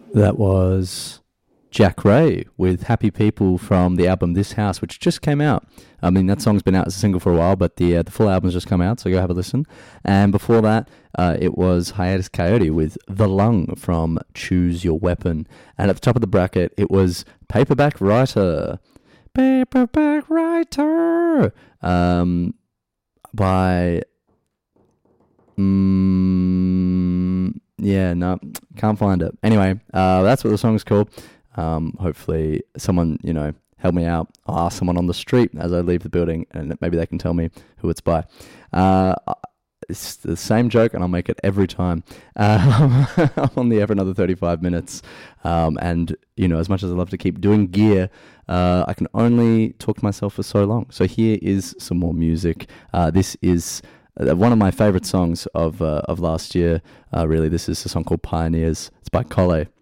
That was Jack Ray with Happy People from the album This House, which just came out. I mean, that song's been out as a single for a while, but the full album's just come out, so go have a listen. And before that, it was Hiatus Coyote with The Lung from Choose Your Weapon. And at the top of the bracket, it was Paperback Writer. Paperback Writer! By... yeah, no, can't find it. Anyway, that's what the song's called. Hopefully someone, help me out. I'll ask someone on the street as I leave the building and maybe they can tell me who it's by. It's the same joke and I'll make it every time. I'm on the air for another 35 minutes. And, as much as I love to keep doing gear, I can only talk to myself for so long. So here is some more music. This is one of my favorite songs of last year. Really, this is a song called Pioneers. It's by Kole.